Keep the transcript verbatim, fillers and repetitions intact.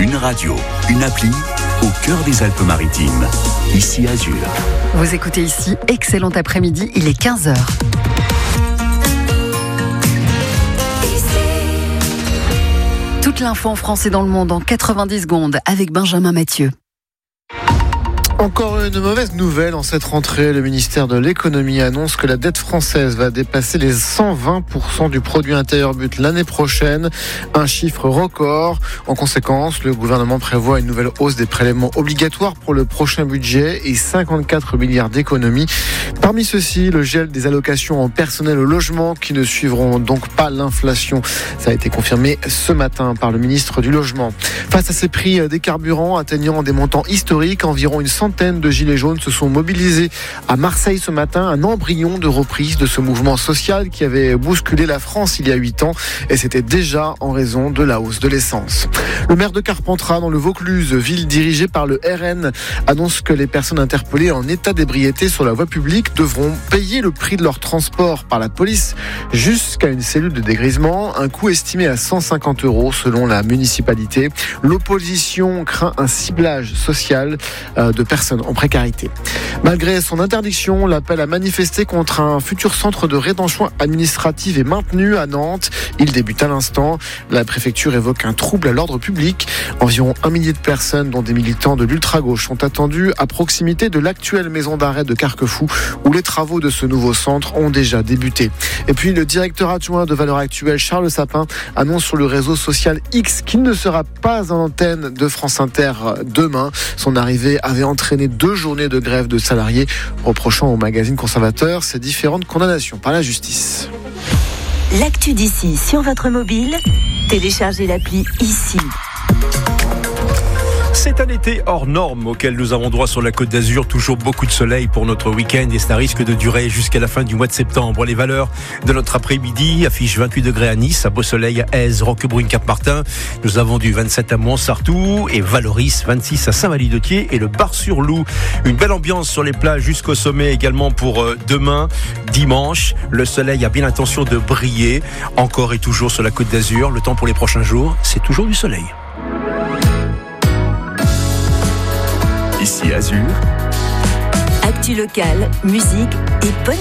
Une radio, une appli, au cœur des Alpes-Maritimes. Ici Azur. Vous écoutez ici, excellent après-midi, il est quinze heures. Toute l'info en France et dans le monde en quatre-vingt-dix secondes avec Benjamin Mathieu. Encore une mauvaise nouvelle en cette rentrée. Le ministère de l'économie annonce que la dette française va dépasser les cent vingt pour cent du produit intérieur brut l'année prochaine. Un chiffre record. En conséquence, le gouvernement prévoit une nouvelle hausse des prélèvements obligatoires pour le prochain budget et cinquante-quatre milliards d'économies. Parmi ceux-ci, le gel des allocations en personnel au logement qui ne suivront donc pas l'inflation. Ça a été confirmé ce matin par le ministre du Logement. Face à ces prix des carburants atteignant des montants historiques, environ une centaine de gilets jaunes se sont mobilisés à Marseille ce matin, un embryon de reprise de ce mouvement social qui avait bousculé la France il y a huit ans, et c'était déjà en raison de la hausse de l'essence. Le maire de Carpentras, dans le Vaucluse, ville dirigée par le R N, annonce que les personnes interpellées en état d'ébriété sur la voie publique devront payer le prix de leur transport par la police jusqu'à une cellule de dégrisement, un coût estimé à cent cinquante euros selon la municipalité. L'opposition craint un ciblage social de personnes en précarité. Malgré son interdiction, l'appel à manifester contre un futur centre de rétention administrative est maintenu à Nantes. Il débute à l'instant. La préfecture évoque un trouble à l'ordre public. Environ un millier de personnes, dont des militants de l'ultra-gauche, sont attendues à proximité de l'actuelle maison d'arrêt de Carquefou, où les travaux de ce nouveau centre ont déjà débuté. Et puis, le directeur adjoint de Valeurs Actuelles, Charles Sapin, annonce sur le réseau social X qu'il ne sera pas en antenne de France Inter demain. Son arrivée avait entraîné deux journées de grève de salariés, reprochant au magazine conservateur ces différentes condamnations par la justice. L'actu d'ici sur votre mobile, téléchargez l'appli ici. C'est un été hors norme auquel nous avons droit sur la Côte d'Azur. Toujours beaucoup de soleil pour notre week-end et ça risque de durer jusqu'à la fin du mois de septembre. Les valeurs de notre après-midi affichent vingt-huit degrés à Nice, à Beau-Soleil, à Èze, Roquebrune, Cap-Martin. Nous avons du vingt-sept à Montsartou et Valoris, vingt-six à Saint-Valide-de-Thiers et le Bar-sur-Loup. Une belle ambiance sur les plages jusqu'au sommet également pour demain, dimanche. Le soleil a bien l'intention de briller encore et toujours sur la Côte d'Azur. Le temps pour les prochains jours, c'est toujours du soleil. Ici Azur. Actu locale, musique et bonne